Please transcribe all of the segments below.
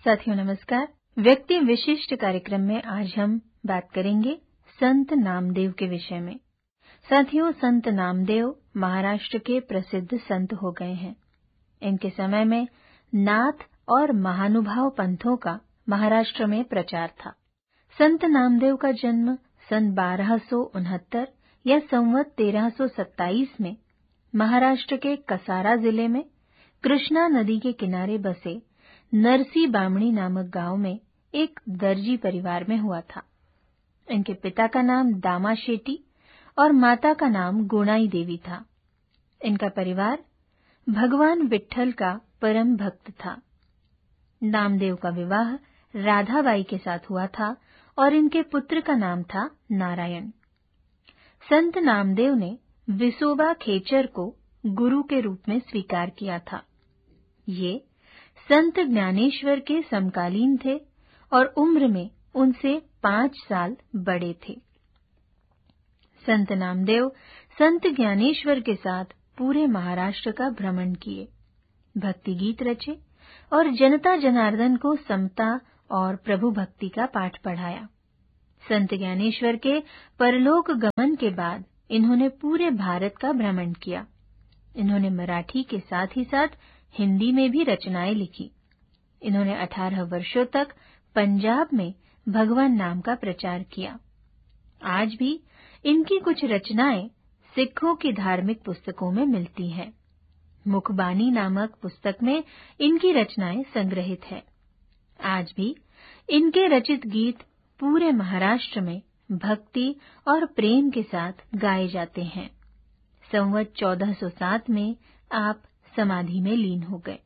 साथियों नमस्कार। व्यक्ति विशिष्ट कार्यक्रम में आज हम बात करेंगे संत नामदेव के विषय में। साथियों, संत नामदेव महाराष्ट्र के प्रसिद्ध संत हो गए हैं। इनके समय में नाथ और महानुभाव पंथों का महाराष्ट्र में प्रचार था। संत नामदेव का जन्म सन 1269 या संवत 1327 में महाराष्ट्र के कसारा जिले में कृष्णा नदी के किनारे बसे नरसी बामणी नामक गांव में एक दर्जी परिवार में हुआ था। इनके पिता का नाम दामा शेट्टी और माता का नाम गुणाई देवी था। इनका परिवार भगवान विट्ठल का परम भक्त था। नामदेव का विवाह राधाबाई के साथ हुआ था और इनके पुत्र का नाम था नारायण। संत नामदेव ने विसोबा खेचर को गुरु के रूप में स्वीकार किया था। ये संत ज्ञानेश्वर के समकालीन थे और उम्र में उनसे 5 साल बड़े थे। संत नामदेव संत ज्ञानेश्वर के साथ पूरे महाराष्ट्र का भ्रमण किए, भक्ति गीत रचे और जनता जनार्दन को समता और प्रभु भक्ति का पाठ पढ़ाया। संत ज्ञानेश्वर के परलोक गमन के बाद इन्होंने पूरे भारत का भ्रमण किया। इन्होंने मराठी के साथ ही साथ हिंदी में भी रचनाएं लिखी। इन्होंने 18 वर्षों तक पंजाब में भगवान नाम का प्रचार किया। आज भी इनकी कुछ रचनाएं सिखों की धार्मिक पुस्तकों में मिलती हैं। मुखबानी नामक पुस्तक में इनकी रचनाएं संग्रहित है। आज भी इनके रचित गीत पूरे महाराष्ट्र में भक्ति और प्रेम के साथ गाए जाते हैं। संवत 1407 में आप समाधि में लीन हो गए।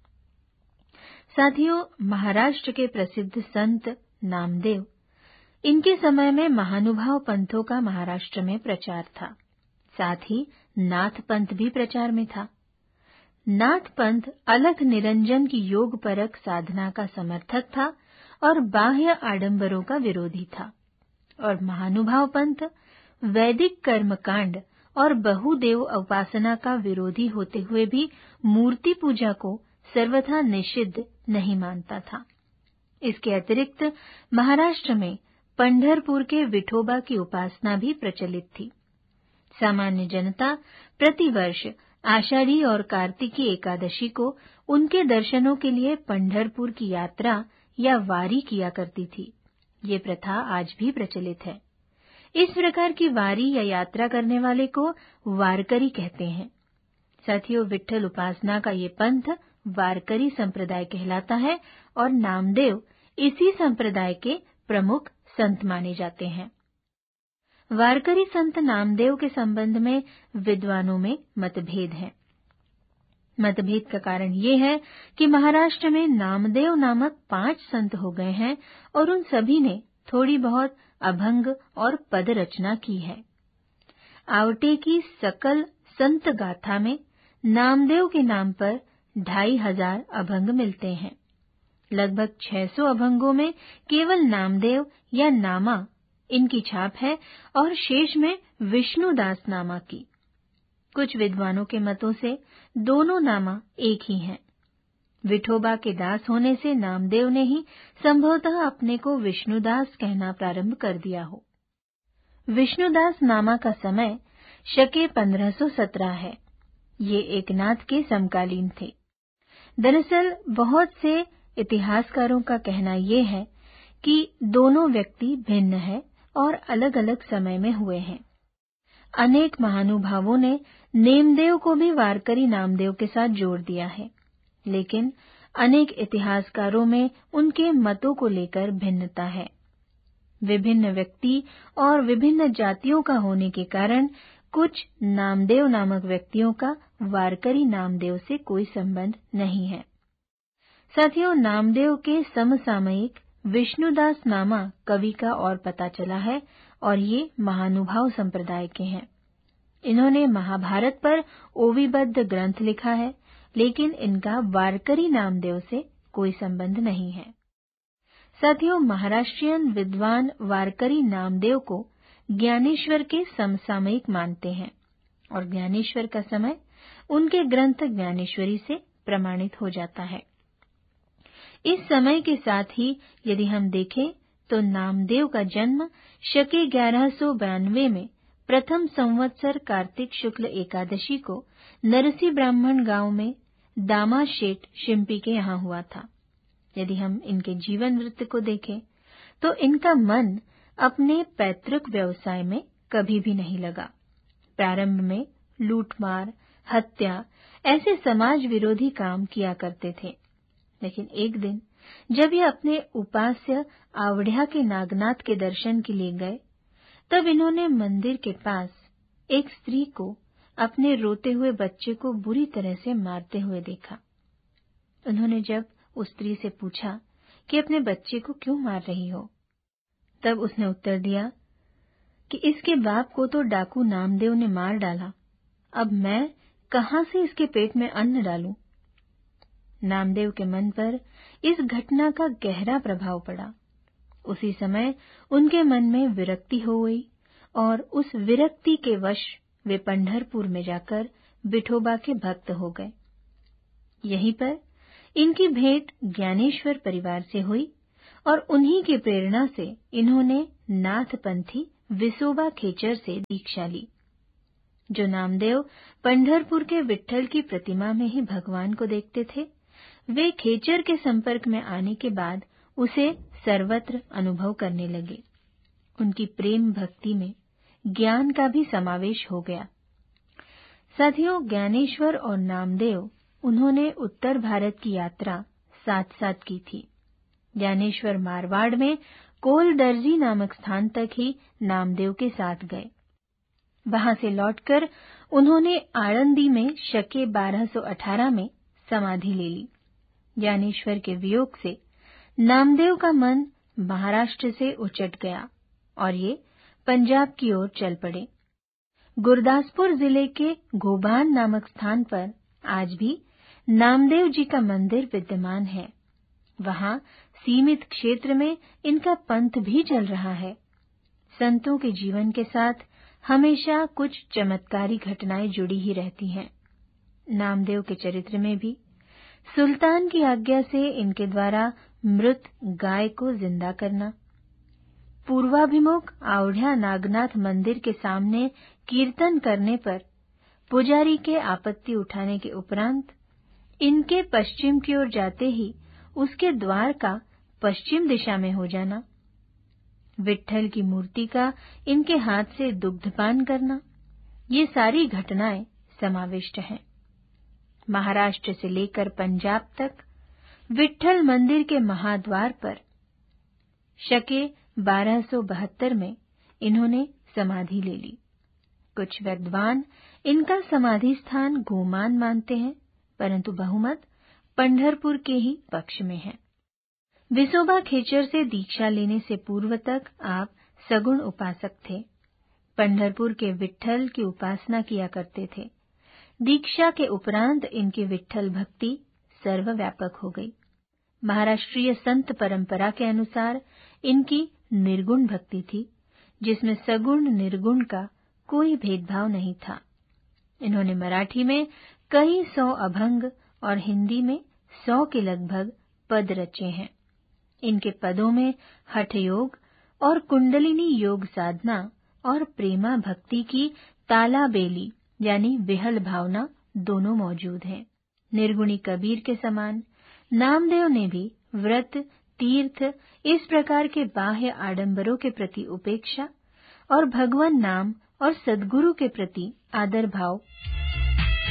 साथियों, महाराष्ट्र के प्रसिद्ध संत नामदेव, इनके समय में महानुभाव पंथों का महाराष्ट्र में प्रचार था। साथ ही नाथ पंथ भी प्रचार में था। नाथ पंथ अलख निरंजन की योग परक साधना का समर्थक था और बाह्य आडंबरों का विरोधी था। और महानुभाव पंथ वैदिक कर्मकांड और बहुदेव उपासना का विरोधी होते हुए भी मूर्ति पूजा को सर्वथा निषिद्ध नहीं मानता था। इसके अतिरिक्त महाराष्ट्र में पंढरपुर के विठोबा की उपासना भी प्रचलित थी। सामान्य जनता प्रतिवर्ष आषाढ़ी और कार्तिकी एकादशी को उनके दर्शनों के लिए पंढरपुर की यात्रा या वारी किया करती थी। ये प्रथा आज भी प्रचलित है। इस प्रकार की वारी या यात्रा करने वाले को वारकरी कहते हैं। साथियों, विट्ठल उपासना का ये पंथ वारकरी संप्रदाय कहलाता है और नामदेव इसी संप्रदाय के प्रमुख संत माने जाते हैं। वारकरी संत नामदेव के संबंध में विद्वानों में मतभेद है। मतभेद का कारण ये है कि महाराष्ट्र में नामदेव नामक 5 संत हो गए हैं और उन सभी ने थोड़ी बहुत अभंग और पद रचना की है। आवटे की सकल संत गाथा में नामदेव के नाम पर 2500 अभंग मिलते हैं। लगभग 600 अभंगों में केवल नामदेव या नामा इनकी छाप है और शेष में विष्णुदास नामा की। कुछ विद्वानों के मतों से दोनों नामा एक ही हैं। विठोबा के दास होने से नामदेव ने ही संभवतः अपने को विष्णुदास कहना प्रारंभ कर दिया हो। विष्णुदास नामा का समय शके 1517 है। ये एकनाथ के समकालीन थे। दरअसल बहुत से इतिहासकारों का कहना ये है कि दोनों व्यक्ति भिन्न हैं और अलग-अलग समय में हुए हैं। अनेक महानुभावों ने नेमदेव को भी वारकरी नामदेव के साथ जोड़ दिया है, लेकिन अनेक इतिहासकारों में उनके मतों को लेकर भिन्नता है। विभिन्न व्यक्ति और विभिन्न जातियों का होने के कारण कुछ नामदेव नामक व्यक्तियों का वारकरी नामदेव से कोई संबंध नहीं है। साथियों, नामदेव के समसामयिक विष्णुदास नामा कवि का और पता चला है और ये महानुभाव संप्रदाय के हैं। इन्होंने महाभारत पर ओविबद्ध ग्रंथ लिखा है, लेकिन इनका वारकरी नामदेव से कोई संबंध नहीं है। साथियों, महाराष्ट्रियन विद्वान वारकरी नामदेव को ज्ञानेश्वर के समसामयिक मानते हैं और ज्ञानेश्वर का समय उनके ग्रंथ ज्ञानेश्वरी से प्रमाणित हो जाता है। इस समय के साथ ही यदि हम देखें तो नामदेव का जन्म शके 1192 में प्रथम संवत्सर कार्तिक शुक्ल एकादशी को नरसी ब्राह्मण गांव में दामा शेठ शिंपी के यहाँ हुआ था। यदि हम इनके जीवन वृत्त को देखें तो इनका मन अपने पैतृक व्यवसाय में कभी भी नहीं लगा। प्रारंभ में लूटमार, हत्या ऐसे समाज विरोधी काम किया करते थे, लेकिन एक दिन जब ये अपने उपास्य आवढ़िया के नागनाथ के दर्शन के लिए गए, तब इन्होंने मंदिर के पास एक स्त्री को अपने रोते हुए बच्चे को बुरी तरह से मारते हुए देखा। उन्होंने जब उस स्त्री से पूछा कि अपने बच्चे को क्यों मार रही हो, तब उसने उत्तर दिया कि इसके बाप को तो डाकू नामदेव ने मार डाला, अब मैं कहां से इसके पेट में अन्न डालूं। नामदेव के मन पर इस घटना का गहरा प्रभाव पड़ा। उसी समय उनके मन में विरक्ति हो गई और उस विरक्ति के वश वे पंढरपुर में जाकर विठोबा के भक्त हो गए। यहीं पर इनकी भेंट ज्ञानेश्वर परिवार से हुई और उन्हीं की प्रेरणा से इन्होंने नाथपंथी विसोबा खेचर से दीक्षा ली। जो नामदेव पंढरपुर के विट्ठल की प्रतिमा में ही भगवान को देखते थे, वे खेचर के संपर्क में आने के बाद उसे सर्वत्र अनुभव करने लगे। उनकी प्रेम भक्ति में ज्ञान का भी समावेश हो गया। साथियों, ज्ञानेश्वर और नामदेव उन्होंने उत्तर भारत की यात्रा साथ साथ की थी। ज्ञानेश्वर मारवाड़ में कोल दर्जी नामक स्थान तक ही नामदेव के साथ गए। वहां से लौटकर उन्होंने आळंदी में शके 1218 में समाधि ले ली। ज्ञानेश्वर के वियोग से नामदेव का मन महाराष्ट्र से उचट गया और ये पंजाब की ओर चल पड़े। गुरदासपुर जिले के घोबान नामक स्थान पर आज भी नामदेव जी का मंदिर विद्यमान है। वहां सीमित क्षेत्र में इनका पंथ भी चल रहा है। संतों के जीवन के साथ हमेशा कुछ चमत्कारी घटनाएं जुड़ी ही रहती हैं। नामदेव के चरित्र में भी सुल्तान की आज्ञा से इनके द्वारा मृत गाय को जिंदा करना, पूर्वाभिमुख आवढ़िया नागनाथ मंदिर के सामने कीर्तन करने पर पुजारी के आपत्ति उठाने के उपरांत इनके पश्चिम की ओर जाते ही उसके द्वार का पश्चिम दिशा में हो जाना, विट्ठल की मूर्ति का इनके हाथ से दुग्धपान करना, ये सारी घटनाएं समाविष्ट हैं। महाराष्ट्र से लेकर पंजाब तक विट्ठल मंदिर के महाद्वार पर शके 1272 में इन्होंने समाधि ले ली। कुछ विद्वान इनका समाधि स्थान गोमान मानते हैं, परंतु बहुमत पंढरपुर के ही पक्ष में है। विसोबा खेचर से दीक्षा लेने से पूर्व तक आप सगुण उपासक थे। पंढरपुर के विट्ठल की उपासना किया करते थे। दीक्षा के उपरांत इनकी विट्ठल भक्ति सर्वव्यापक हो गई। महाराष्ट्रीय संत परंपरा के अनुसार इनकी निर्गुण भक्ति थी, जिसमें सगुण निर्गुण का कोई भेदभाव नहीं था। इन्होंने मराठी में कई 100 अभंग और हिंदी में 100 के लगभग पद रचे हैं। इनके पदों में हठ योग और कुंडलिनी योग साधना और प्रेमा भक्ति की तालाबेली यानी विहल भावना दोनों मौजूद हैं। निर्गुणी कबीर के समान नामदेव ने भी व्रत, तीर्थ, इस प्रकार के बाह्य आडंबरों के प्रति उपेक्षा और भगवान नाम और सद्गुरु के प्रति आदर भाव